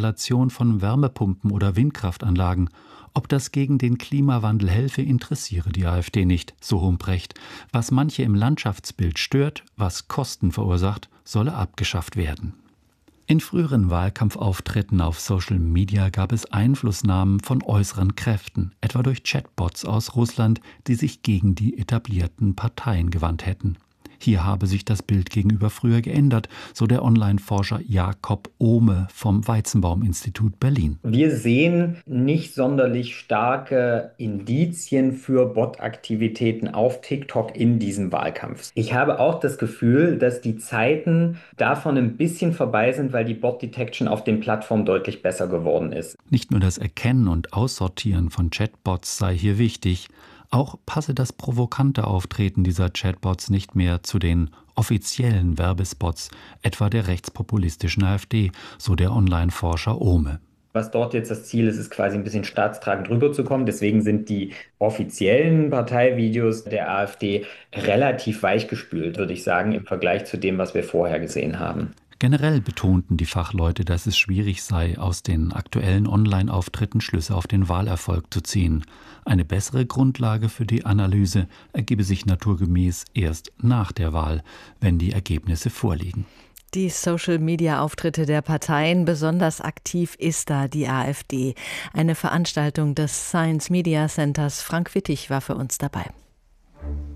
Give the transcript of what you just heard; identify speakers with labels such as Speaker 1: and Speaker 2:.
Speaker 1: Installation von Wärmepumpen oder Windkraftanlagen. Ob das gegen den Klimawandel helfe, interessiere die AfD nicht, so Humprecht. Was manche im Landschaftsbild stört, was Kosten verursacht, solle abgeschafft werden. In früheren Wahlkampfauftritten auf Social Media gab es Einflussnahmen von äußeren Kräften, etwa durch Chatbots aus Russland, die sich gegen die etablierten Parteien gewandt hätten. Hier habe sich das Bild gegenüber früher geändert, so der Online-Forscher Jakob Ohme vom Weizenbaum-Institut Berlin.
Speaker 2: Wir sehen nicht sonderlich starke Indizien für Bot-Aktivitäten auf TikTok in diesem Wahlkampf. Ich habe auch das Gefühl, dass die Zeiten davon ein bisschen vorbei sind, weil die Bot-Detection auf den Plattformen deutlich besser geworden ist.
Speaker 1: Nicht nur das Erkennen und Aussortieren von Chatbots sei hier wichtig, auch passe das provokante Auftreten dieser Chatbots nicht mehr zu den offiziellen Werbespots, etwa der rechtspopulistischen AfD, so der Online-Forscher Ohme.
Speaker 2: Was dort jetzt das Ziel ist, ist quasi ein bisschen staatstragend rüberzukommen. Deswegen sind die offiziellen Parteivideos der AfD relativ weichgespült, würde ich sagen, im Vergleich zu dem, was wir vorher gesehen haben.
Speaker 1: Generell betonten die Fachleute, dass es schwierig sei, aus den aktuellen Online-Auftritten Schlüsse auf den Wahlerfolg zu ziehen. Eine bessere Grundlage für die Analyse ergebe sich naturgemäß erst nach der Wahl, wenn die Ergebnisse vorliegen.
Speaker 3: Die Social-Media-Auftritte der Parteien, besonders aktiv ist da die AfD. Eine Veranstaltung des Science Media Centers. Frank Wittig war für uns dabei.